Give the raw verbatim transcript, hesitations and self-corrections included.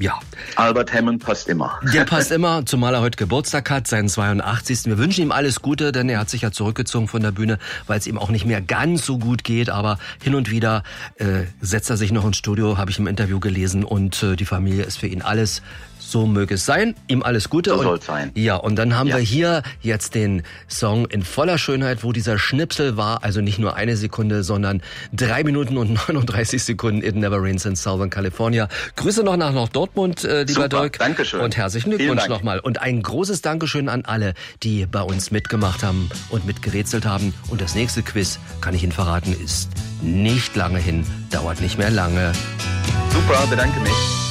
Ja. Albert Hammond passt immer. Der passt immer, zumal er heute Geburtstag hat, seinen zweiundachtzigsten Wir wünschen ihm alles Gute, denn er hat sich ja zurückgezogen von der Bühne, weil es ihm auch nicht mehr ganz so gut geht. Aber hin und wieder äh, setzt er sich noch ins Studio, habe ich im Interview gelesen. Und äh, die Familie ist für ihn alles. So möge es sein. Ihm alles Gute. So soll es sein. Ja, und dann haben ja. wir hier jetzt den Song in voller Schönheit, wo dieser Schnipsel war, also nicht nur eine Sekunde, sondern drei Minuten und neununddreißig Sekunden. It Never Rains in Southern California. Grüße noch nach Nord-Dortmund, äh, lieber Super, Dirk. Dankeschön. Und herzlichen Glückwunsch nochmal. Und ein großes Dankeschön an alle, die bei uns mitgemacht haben und mitgerätselt haben. Und das nächste Quiz, kann ich Ihnen verraten, ist nicht lange hin, dauert nicht mehr lange. Super, bedanke mich.